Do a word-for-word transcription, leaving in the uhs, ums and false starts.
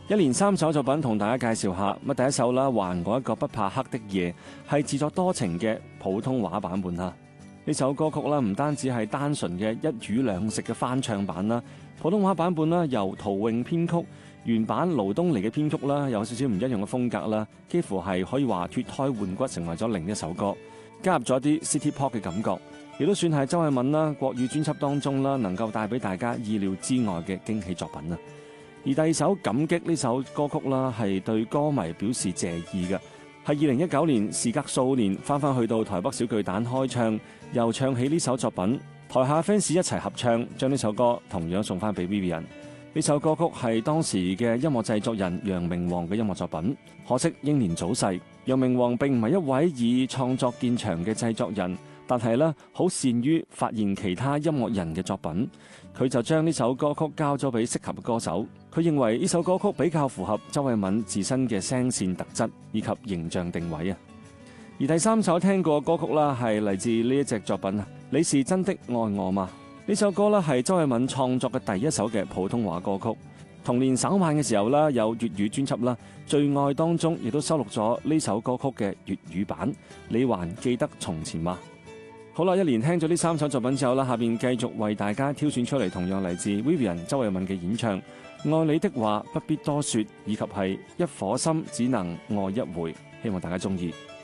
一連三首作品同大家介紹下。咁第一首啦，還我一個不怕黑的夜，係自作多情嘅普通話版本啦。呢首歌曲啦，唔單止係單純嘅一魚兩食嘅翻唱版啦，普通話版本啦由陶詠編曲，原版盧東尼嘅編曲啦，有少少唔一樣嘅風格啦，幾乎係可以話脫胎換骨，成為咗另一首歌，加入咗啲 City Pop 嘅感覺，亦都算係周慧敏啦國語專輯當中啦能夠帶俾大家意料之外嘅驚喜作品啦。而第二首《感激》呢首歌曲啦，係對歌迷表示謝意嘅，係二零一九年時隔數年翻返去到台北小巨蛋開唱，又唱起呢首作品，台下 fans 一齊合唱，將呢首歌同樣送翻俾 Vivian。呢首歌曲係當時嘅音樂製作人楊明煌嘅音樂作品，可惜英年早逝。楊明煌並唔係一位以創作見長嘅製作人，但係呢好善於發現其他音樂人嘅作品，佢就將呢首歌曲交咗俾適合嘅歌手。佢認為呢首歌曲比較符合周慧敏自身嘅聲線特質以及形象定位啊。而第三首聽過嘅歌曲啦，係嚟自呢一隻作品啊，你是真的愛我嗎？呢首歌咧係周慧敏創作嘅第一首嘅普通話歌曲。同年稍晚嘅時候啦，有粵語專輯啦，最愛當中亦都收錄咗呢首歌曲嘅粵語版。你還記得從前嗎？好啦，一連聽咗呢三首作品之後啦，下邊繼續為大家挑選出嚟，同樣嚟自 Vivian 周慧敏嘅演唱。愛你的話不必多說，以及係一顆心只能愛一回，希望大家中意。